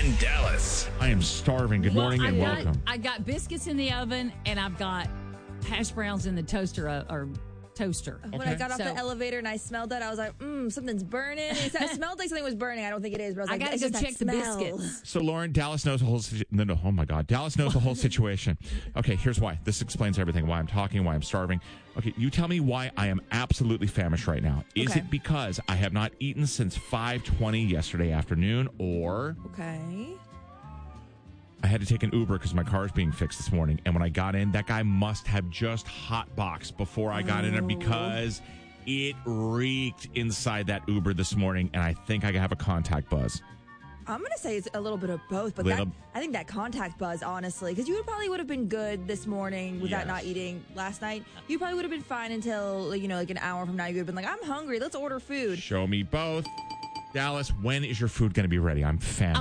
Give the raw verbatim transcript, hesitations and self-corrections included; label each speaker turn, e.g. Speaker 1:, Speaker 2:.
Speaker 1: in Dallas.
Speaker 2: I am starving. Good
Speaker 3: Well,
Speaker 2: morning
Speaker 3: I
Speaker 2: and
Speaker 3: got,
Speaker 2: welcome.
Speaker 3: I got biscuits in the oven, and I've got hash browns in the toaster uh, or toaster.
Speaker 4: When
Speaker 2: Okay.
Speaker 4: I got off
Speaker 3: So-
Speaker 4: the elevator and I smelled that, I was like, mmm, something's burning. It smelled like something was burning. I don't think it is, but I was
Speaker 3: I
Speaker 4: like,
Speaker 3: gotta
Speaker 4: it's
Speaker 3: go
Speaker 4: just that
Speaker 3: check the
Speaker 4: smell.
Speaker 3: biscuits.
Speaker 2: So, Lauren, Dallas knows the whole situ- no, no, oh my God. Dallas knows the whole situation. Okay, here's why. This explains everything. Why I'm talking, why I'm starving. Okay, you tell me why I am absolutely famished right now. Is
Speaker 4: Okay.
Speaker 2: it because I have not eaten since five twenty yesterday afternoon, or
Speaker 4: Okay.
Speaker 2: I had to take an Uber because my car is being fixed this morning, and when I got in, that guy must have just hotboxed before I got in there because it reeked inside that Uber this morning, and I think I have a contact buzz.
Speaker 4: I'm going to say it's a little bit of both, but
Speaker 2: Little-
Speaker 4: that, I think that contact buzz, honestly, because you would probably would have been good this morning without
Speaker 2: Yes.
Speaker 4: not eating last night. You probably would have been fine until, like, you know, like an hour from now. You would have been like, I'm hungry. Let's order food.
Speaker 2: Show me both. Dallas, when is your food going to be ready? I'm famished.